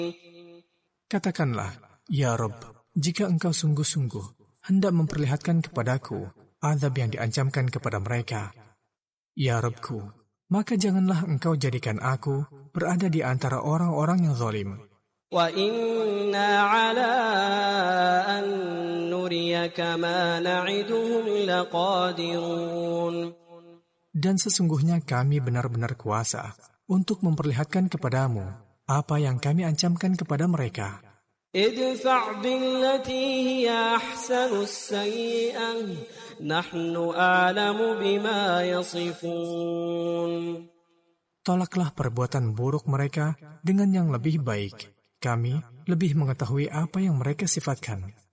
Katakanlah, Ya Rabb, jika engkau sungguh-sungguh hendak memperlihatkan kepadaku azab yang diancamkan kepada mereka, Ya Rabbku, maka janganlah engkau jadikan aku berada di antara orang-orang yang zalim. Wa inna ala an nuriyaka ma na'iduhum laqadirun. Dan sesungguhnya kami benar-benar kuasa untuk memperlihatkan kepadamu apa yang kami ancamkan kepada mereka. Idfa' billati hiya ahsanu as-sayyi'ah nahnu a'lamu bima yasifun. Tolaklah perbuatan buruk mereka dengan yang lebih baik. Kami lebih mengetahui apa yang mereka sifatkan.